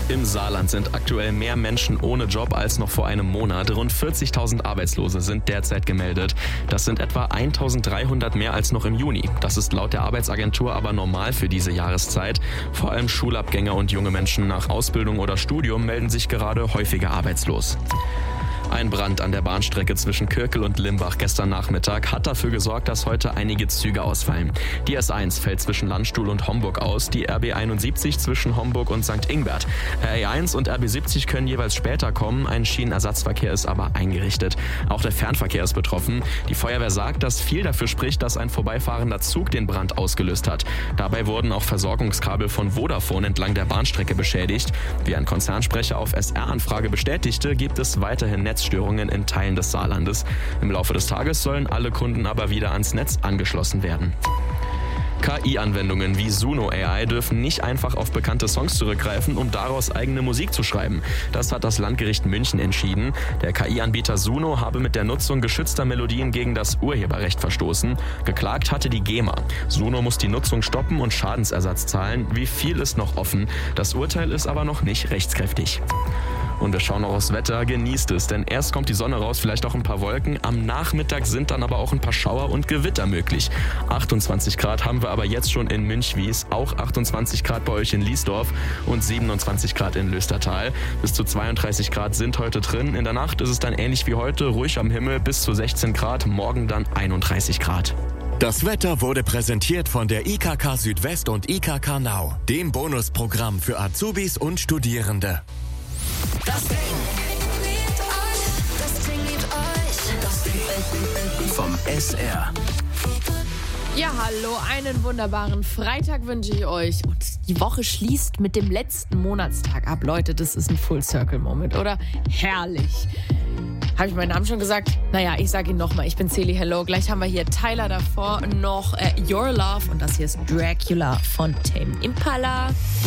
Im Saarland sind aktuell mehr Menschen ohne Job als noch vor einem Monat. Rund 40.000 Arbeitslose sind derzeit gemeldet. Das sind etwa 1.300 mehr als noch im Juni. Das ist laut der Arbeitsagentur aber normal für diese Jahreszeit. Vor allem Schulabgänger und junge Menschen nach Ausbildung oder Studium melden sich gerade häufiger arbeitslos. Ein Brand an der Bahnstrecke zwischen Kirkel und Limbach gestern Nachmittag hat dafür gesorgt, dass heute einige Züge ausfallen. Die S1 fällt zwischen Landstuhl und Homburg aus, die RB 71 zwischen Homburg und St. Ingbert. RE 1 und RB 70 können jeweils später kommen, ein Schienenersatzverkehr ist aber eingerichtet. Auch der Fernverkehr ist betroffen. Die Feuerwehr sagt, dass viel dafür spricht, dass ein vorbeifahrender Zug den Brand ausgelöst hat. Dabei wurden auch Versorgungskabel von Vodafone entlang der Bahnstrecke beschädigt. Wie ein Konzernsprecher auf SR-Anfrage bestätigte, gibt es weiterhin Netzstörungen in Teilen des Saarlandes. Im Laufe des Tages sollen alle Kunden aber wieder ans Netz angeschlossen werden. KI-Anwendungen wie Suno AI dürfen nicht einfach auf bekannte Songs zurückgreifen, um daraus eigene Musik zu schreiben. Das hat das Landgericht München entschieden. Der KI-Anbieter Suno habe mit der Nutzung geschützter Melodien gegen das Urheberrecht verstoßen. Geklagt hatte die GEMA. Suno muss die Nutzung stoppen und Schadensersatz zahlen. Wie viel ist noch offen? Das Urteil ist aber noch nicht rechtskräftig. Und wir schauen noch aufs Wetter, genießt es, denn erst kommt die Sonne raus, vielleicht auch ein paar Wolken. Am Nachmittag sind dann aber auch ein paar Schauer und Gewitter möglich. 28 Grad haben wir aber jetzt schon in Münchwies, auch 28 Grad bei euch in Liesdorf und 27 Grad in Löstertal. Bis zu 32 Grad sind heute drin. In der Nacht ist es dann ähnlich wie heute, ruhig am Himmel bis zu 16 Grad, morgen dann 31 Grad. Das Wetter wurde präsentiert von der IKK Südwest und IKK Now, dem Bonusprogramm für Azubis und Studierende. Das Ding liebt euch. Das Ding vom SR. Ja, hallo, einen wunderbaren Freitag wünsche ich euch. Und die Woche schließt mit dem letzten Monatstag ab. Leute, das ist ein Full-Circle-Moment, oder? Herrlich. Habe ich meinen Namen schon gesagt? Naja, ich sage ihn nochmal. Ich bin Celi Hello. Gleich haben wir hier Tyler davor, noch Your Love. Und das hier ist Dracula von Tame Impala.